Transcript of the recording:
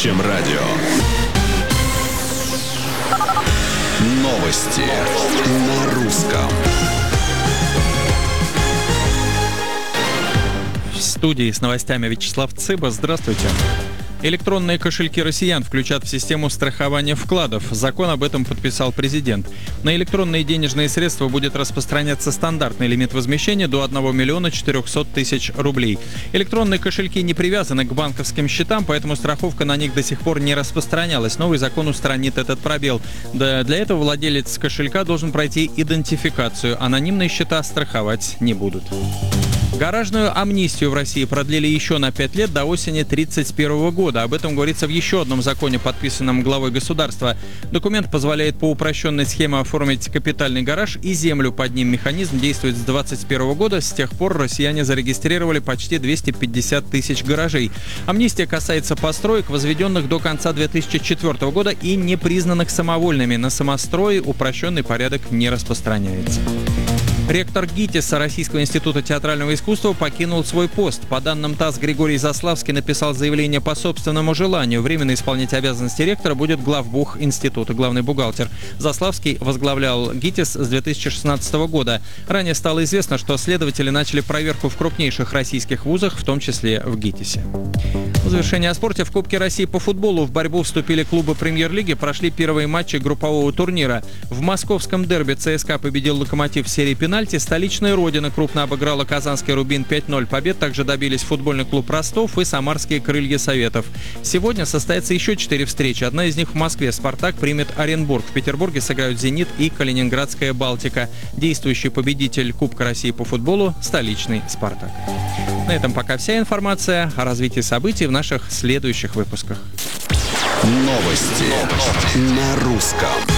Чем радио. Новости на русском. В студии с новостями Вячеслав Цыба. Здравствуйте. Электронные кошельки россиян включат в систему страхования вкладов. Закон об этом подписал президент. На электронные денежные средства будет распространяться стандартный лимит возмещения до 1 миллиона 400 тысяч рублей. Электронные кошельки не привязаны к банковским счетам, поэтому страховка на них до сих пор не распространялась. Новый закон устранит этот пробел. Для этого владелец кошелька должен пройти идентификацию. Анонимные счета страховать не будут. Гаражную амнистию в России продлили еще на 5 лет до осени 1931 года. Об этом говорится в еще одном законе, подписанном главой государства. Документ позволяет по упрощенной схеме оформить капитальный гараж и землю под ним. Механизм действует с 1921 года. С тех пор россияне зарегистрировали почти 250 тысяч гаражей. Амнистия касается построек, возведенных до конца 2004 года и не признанных самовольными. На самострои упрощенный порядок не распространяется. Ректор ГИТИСа Российского института театрального искусства покинул свой пост. По данным ТАСС, Григорий Заславский написал заявление по собственному желанию. Временно исполнять обязанности ректора будет главбух института, главный бухгалтер. Заславский возглавлял ГИТИС с 2016 года. Ранее стало известно, что следователи начали проверку в крупнейших российских вузах, в том числе в ГИТИСе. В завершение о спорте. В Кубке России по футболу в борьбу вступили клубы премьер-лиги. Прошли первые матчи группового турнира. В московском дерби ЦСКА победил «Локомотив» в серии пенальти. Столичная «Родина» крупно обыграла казанский «Рубин» 5-0. Побед также добились футбольный клуб «Ростов» и самарские «Крылья Советов». Сегодня состоятся еще 4 встречи. Одна из них в Москве. «Спартак» примет Оренбург. В Петербурге сыграют «Зенит» и Калининградская «Балтика». Действующий победитель Кубка России по футболу – столичный «Спартак». На этом пока вся информация. О развитии событий в наших следующих выпусках. Новости на русском.